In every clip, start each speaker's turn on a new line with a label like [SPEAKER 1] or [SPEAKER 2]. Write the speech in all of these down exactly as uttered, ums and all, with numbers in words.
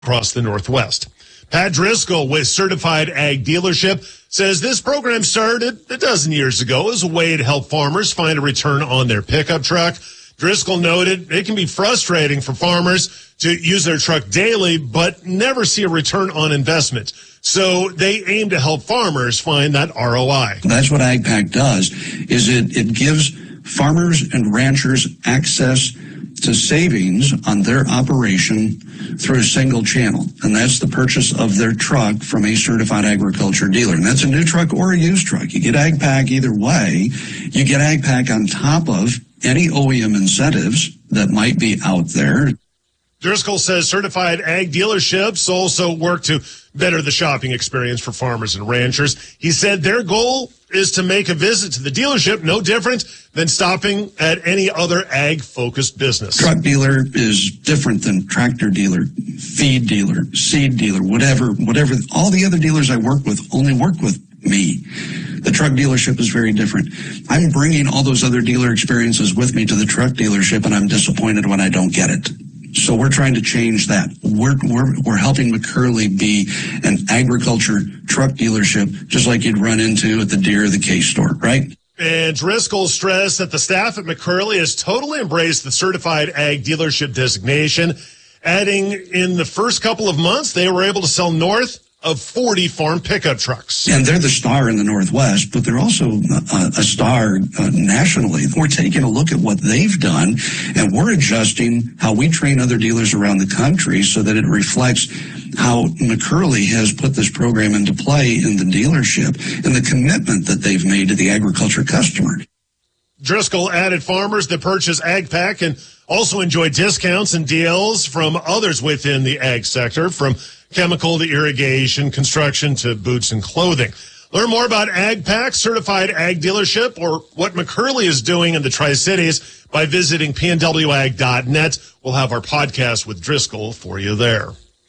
[SPEAKER 1] across the Northwest. Pat Driscoll with Certified Ag Dealership says this program started a dozen years ago as a way to help farmers find a return on their pickup truck. Driscoll noted it can be frustrating for farmers to use their truck daily but never see a return on investment. So they aim to help farmers find that R O I.
[SPEAKER 2] That's what AgPack does, is it, it gives farmers and ranchers access to savings on their operation through a single channel, and that's the purchase of their truck from a certified agriculture dealer. And that's a new truck or a used truck. You get AgPack either way. You get AgPack on top of any O E M incentives that might be out there.
[SPEAKER 1] Driscoll says certified ag dealerships also work to better the shopping experience for farmers and ranchers. He said their goal is to make a visit to the dealership no different than stopping at any other ag-focused business.
[SPEAKER 2] Truck dealer is different than tractor dealer, feed dealer, seed dealer, whatever, whatever. All the other dealers I work with only work with me. The truck dealership is very different. I'm bringing all those other dealer experiences with me to the truck dealership, and I'm disappointed when I don't get it. So we're trying to change that. We're, we're, we're helping McCurley be an agriculture truck dealership, just like you'd run into at the Deere or the Case store, right?
[SPEAKER 1] And Driscoll stressed that the staff at McCurley has totally embraced the certified ag dealership designation, adding in the first couple of months, they were able to sell north of forty farm pickup trucks.
[SPEAKER 2] And they're the star in the Northwest, but they're also a, a star uh, nationally. We're taking a look at what they've done, and we're adjusting how we train other dealers around the country so that it reflects how McCurley has put this program into play in the dealership and the commitment that they've made to the agriculture customer.
[SPEAKER 1] Driscoll added farmers that purchase AgPack can also enjoy discounts and deals from others within the ag sector, from chemical to irrigation, construction to boots and clothing. Learn more about AgPack, certified ag dealership, or what McCurley is doing in the Tri-Cities by visiting P N W ag dot net. We'll have our podcast with Driscoll for you there.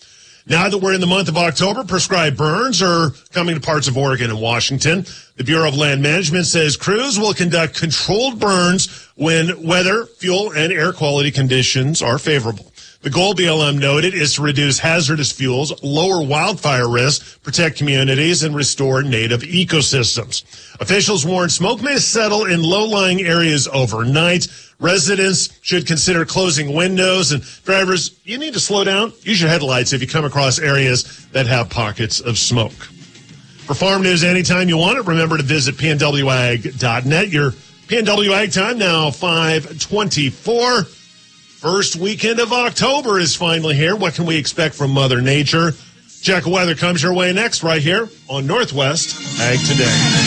[SPEAKER 1] Now that we're in the month of October, prescribed burns are coming to parts of Oregon and Washington. The Bureau of Land Management says crews will conduct controlled burns when weather, fuel, and air quality conditions are favorable. The goal, B L M noted, is to reduce hazardous fuels, lower wildfire risk, protect communities, and restore native ecosystems. Officials warn smoke may settle in low-lying areas overnight. Residents should consider closing windows, and drivers, you need to slow down. Use your headlights if you come across areas that have pockets of smoke. For farm news anytime you want it, remember to visit P N W ag dot net. Your P N W Ag time now five twenty-four. First weekend of October is finally here. What can we expect from Mother Nature? Check weather comes your way next right here on Northwest Ag Today.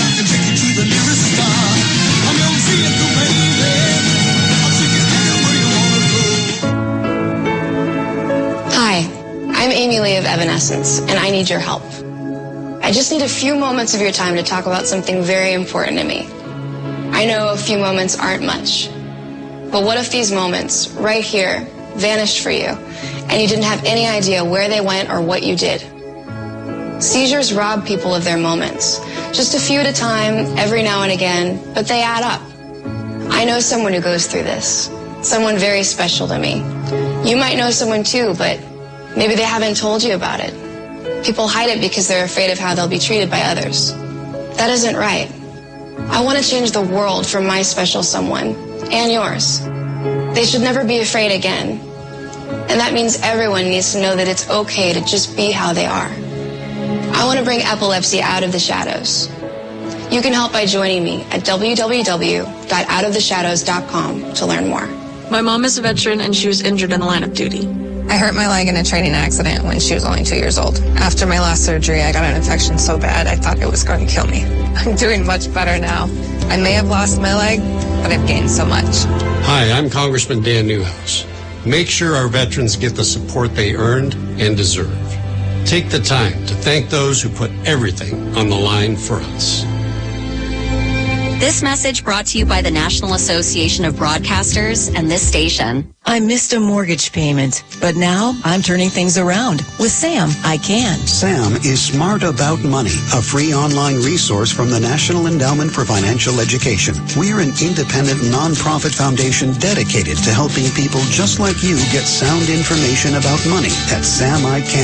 [SPEAKER 3] Hi, I'm Amy Lee of Evanescence, and I need your help. I just need a few moments of your time to talk about something very important to me. I know a few moments aren't much. But what if these moments, right here, vanished for you, and you didn't have any idea where they went or what you did? Seizures rob people of their moments. Just a few at a time, every now and again, but they add up. I know someone who goes through this, someone very special to me. You might know someone too, but maybe they haven't told you about it. People hide it because they're afraid of how they'll be treated by others. That isn't right. I want to change the world for my special someone. And yours. They should never be afraid again. And that means everyone needs to know that it's okay to just be how they are. I want to bring epilepsy out of the shadows. You can help by joining me at w w w dot out of the shadows dot com to learn more.
[SPEAKER 4] My mom is a veteran and she was injured in the line of duty.
[SPEAKER 5] I hurt my leg in a training accident when she was only two years old. After my last surgery, I got an infection so bad I thought it was going to kill me. I'm doing much better now. I may have lost my leg, but I've gained so much.
[SPEAKER 6] Hi, I'm Congressman Dan Newhouse. Make sure our veterans get the support they earned and deserve. Take the time to thank those who put everything on the line for us.
[SPEAKER 7] This message brought to you by the National Association of Broadcasters and this station.
[SPEAKER 8] I missed a mortgage payment, but now I'm turning things around. With Sam, I can.
[SPEAKER 9] Sam is Smart About Money, a free online resource from the National Endowment for Financial Education. We're an independent nonprofit foundation dedicated to helping people just like you get sound information about money at sam I can